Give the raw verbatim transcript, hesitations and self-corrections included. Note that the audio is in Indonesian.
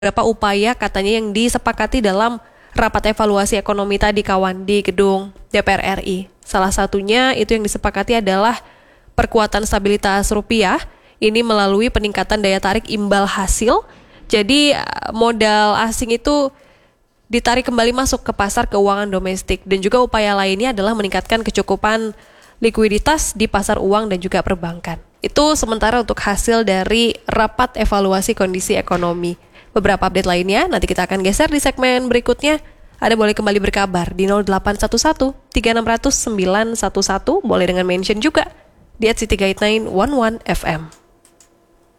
beberapa upaya katanya yang disepakati dalam rapat evaluasi ekonomi tadi kawan di gedung D P R R I. Salah satunya itu yang disepakati adalah perkuatan stabilitas rupiah, ini melalui peningkatan daya tarik imbal hasil. Jadi modal asing itu ditarik kembali masuk ke pasar keuangan domestik, dan juga upaya lainnya adalah meningkatkan kecukupan likuiditas di pasar uang dan juga perbankan. Itu sementara untuk hasil dari rapat evaluasi kondisi ekonomi. Beberapa update lainnya nanti kita akan geser di segmen berikutnya. Anda boleh kembali berkabar di nol delapan satu satu tiga enam nol nol sembilan satu satu, boleh dengan mention juga di at city guide sembilan satu satu F M.